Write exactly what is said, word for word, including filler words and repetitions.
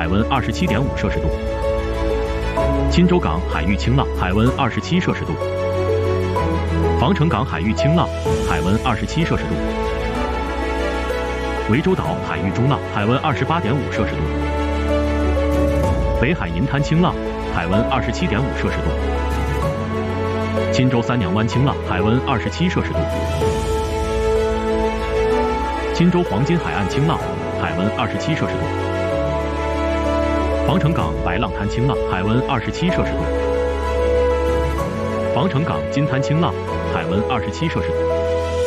海温二十七点五摄氏度。钦州港海域清浪，海温二十七摄氏度。防城港海域清浪，海温二十七摄氏度。涠洲岛海域中浪，海温二十八点五摄氏度。北海银滩清浪，海温二十七点五摄氏度。钦州三娘湾清浪，海温二十七摄氏度。钦州黄金海岸清浪，海温二十七摄氏度。防城港白浪滩清浪，海温二十七摄氏度。防城港金滩清浪，海温二十七摄氏度。